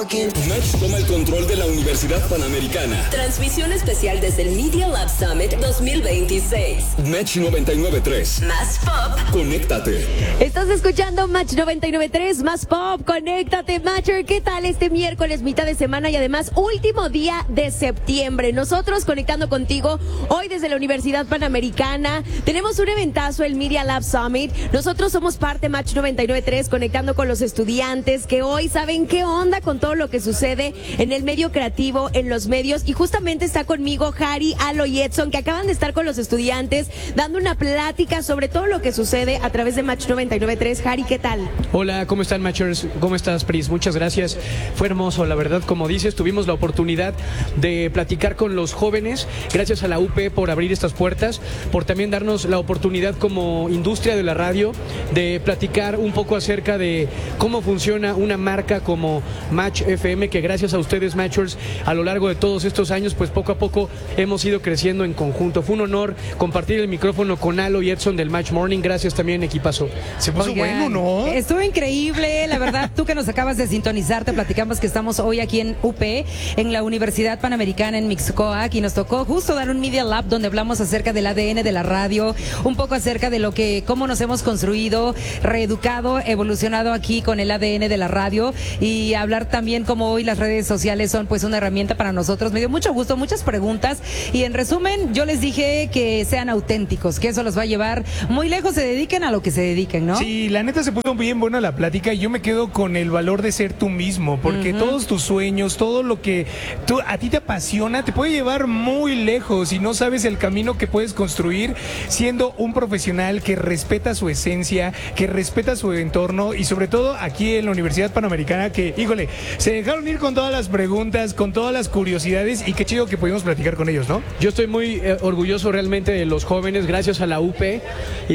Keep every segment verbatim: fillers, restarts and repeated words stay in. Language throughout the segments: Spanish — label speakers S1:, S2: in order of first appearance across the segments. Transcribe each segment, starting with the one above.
S1: Match toma el control de la Universidad Panamericana.
S2: Transmisión especial desde el Media Lab Summit dos mil veintiséis.
S1: Match noventa y nueve punto tres.
S2: Más pop.
S1: Conéctate.
S3: Estás escuchando Match noventa y nueve punto tres, más pop. Conéctate, Matcher. ¿Qué tal este miércoles, mitad de semana y además último día de septiembre? Nosotros conectando contigo hoy desde la Universidad Panamericana. Tenemos un eventazo, el Media Lab Summit. Nosotros somos parte Match noventa y nueve punto tres, conectando con los estudiantes que hoy saben qué onda con todo lo que sucede en el medio creativo, en los medios, y justamente está conmigo Harry, Alo y Edson, que acaban de estar con los estudiantes dando una plática sobre todo lo que sucede a través de Match noventa y nueve punto tres. Harry, ¿qué tal?
S4: Hola, ¿cómo están, Matchers? ¿Cómo estás, Pris? Muchas gracias. Fue hermoso, la verdad, como dices, tuvimos la oportunidad de platicar con los jóvenes, gracias a la U P por abrir estas puertas, por también darnos la oportunidad como industria de la radio de platicar un poco acerca de cómo funciona una marca como Match F M, que gracias a ustedes, Matchers, a lo largo de todos estos años, pues poco a poco hemos ido creciendo en conjunto. Fue un honor compartir el micrófono con Alo y Edson del Match Morning. Gracias también, equipazo.
S5: Se puso
S6: Oigan,
S5: bueno, ¿no?
S6: Estuvo increíble, la verdad. Tú que nos acabas de sintonizar, te platicamos que estamos hoy aquí en U P, en la Universidad Panamericana en Mixcoac, y nos tocó justo dar un Media Lab donde hablamos acerca del A D N de la radio, un poco acerca de lo que, cómo nos hemos construido, reeducado, evolucionado aquí con el A D N de la radio, y hablar también cómo hoy las redes sociales son pues una herramienta para nosotros. Me dio mucho gusto, muchas preguntas, y en resumen yo les dije que sean auténticos, que eso los va a llevar muy lejos, se dediquen a lo que se dediquen, ¿no?
S5: Sí, la neta se puso bien buena la plática, y yo me quedo con el valor de ser tú mismo, porque uh-huh. todos tus sueños, todo lo que tú, a ti te apasiona, te puede llevar muy lejos, y no sabes el camino que puedes construir siendo un profesional que respeta su esencia, que respeta su entorno, y sobre todo aquí en la Universidad Panamericana, que, híjole, se dejaron ir con todas las preguntas, con todas las curiosidades, y qué chido que pudimos platicar con ellos, ¿no?
S4: Yo estoy muy eh, orgulloso realmente de los jóvenes, gracias a la U P,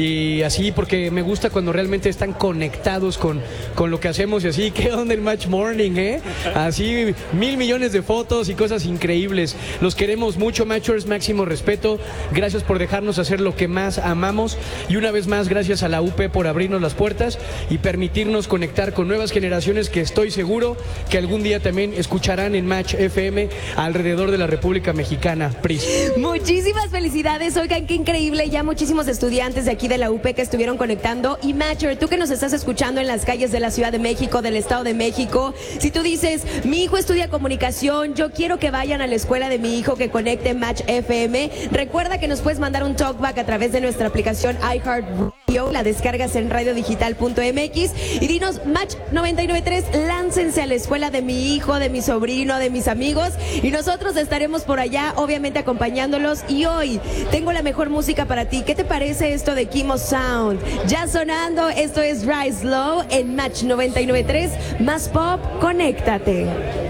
S4: y así, porque me gusta cuando realmente están conectados con, con lo que hacemos, y así, ¿qué onda el Match Morning, eh? Así, mil millones de fotos y cosas increíbles. Los queremos mucho, Matchers, máximo respeto. Gracias por dejarnos hacer lo que más amamos, y una vez más, gracias a la U P por abrirnos las puertas y permitirnos conectar con nuevas generaciones que estoy seguro que algún día también escucharán en Match F M alrededor de la República Mexicana. Pris.
S3: Muchísimas felicidades, oigan, qué increíble, ya muchísimos estudiantes de aquí de la U P que estuvieron conectando. Y Matcher, tú que nos estás escuchando en las calles de la Ciudad de México, del Estado de México, si tú dices, mi hijo estudia comunicación, yo quiero que vayan a la escuela de mi hijo, que conecte Match F M, recuerda que nos puedes mandar un talkback a través de nuestra aplicación iHeartRadio, la descargas en radio digital punto m x, y dinos, Match noventa y nueve punto tres, láncense a la escuela de mi hijo, de mi sobrino, de mis amigos, y nosotros estaremos por allá, obviamente acompañándolos. Y hoy tengo la mejor música para ti. ¿Qué te parece esto de Kimo Sound? Ya sonando, esto es Rise Low en Match noventa y nueve punto tres, más pop, conéctate.